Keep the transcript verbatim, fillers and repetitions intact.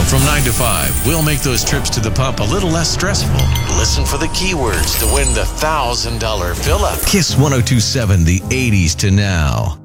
from nine to five, we'll make those trips to the pump a little less stressful. Listen for the keywords to win the one thousand dollars fill-up. Kiss one oh two point seven, the eighties to now.